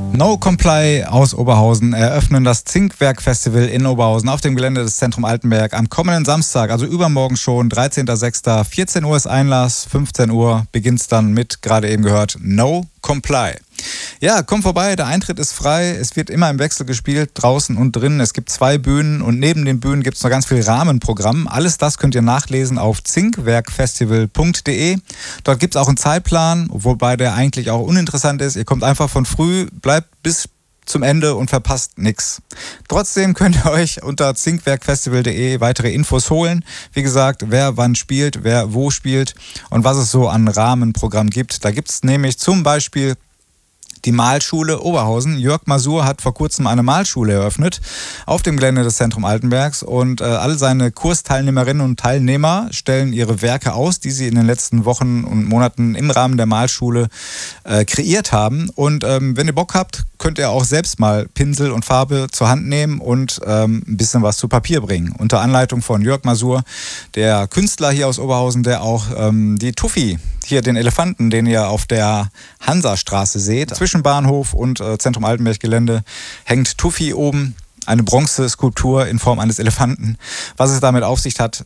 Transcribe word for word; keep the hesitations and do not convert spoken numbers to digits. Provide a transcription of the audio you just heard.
No Comply aus Oberhausen eröffnen das Zinkwerk-Festival in Oberhausen auf dem Gelände des Zentrum Altenberg am kommenden Samstag, also übermorgen schon, dreizehnter sechster vierzehn Uhr ist Einlass, fünfzehn Uhr beginnt es dann mit, gerade eben gehört, No Comply. Ja, komm vorbei, der Eintritt ist frei, es wird immer im Wechsel gespielt, draußen und drinnen. Es gibt zwei Bühnen und neben den Bühnen gibt es noch ganz viel Rahmenprogramm. Alles das könnt ihr nachlesen auf zinkwerkfestival punkt de. Dort gibt es auch einen Zeitplan, wobei der eigentlich auch uninteressant ist. Ihr kommt einfach von früh, bleibt bis zum Ende und verpasst nichts. Trotzdem könnt ihr euch unter zinkwerkfestival punkt de weitere Infos holen. Wie gesagt, wer wann spielt, wer wo spielt und was es so an Rahmenprogramm gibt. Da gibt es nämlich zum Beispiel die Malschule Oberhausen. Jörg Masur hat vor kurzem eine Malschule eröffnet auf dem Gelände des Zentrum Altenbergs und äh, all seine Kursteilnehmerinnen und Teilnehmer stellen ihre Werke aus, die sie in den letzten Wochen und Monaten im Rahmen der Malschule äh, kreiert haben. Und ähm, wenn ihr Bock habt, könnt ihr auch selbst mal Pinsel und Farbe zur Hand nehmen und ähm, ein bisschen was zu Papier bringen. Unter Anleitung von Jörg Masur, der Künstler hier aus Oberhausen, der auch ähm, die Tuffy, hier den Elefanten, den ihr auf der Hansastraße seht, zwischen Bahnhof und äh, Zentrum Altenberg Gelände, hängt Tuffy oben. Eine Bronzeskulptur in Form eines Elefanten. Was es damit auf sich hat,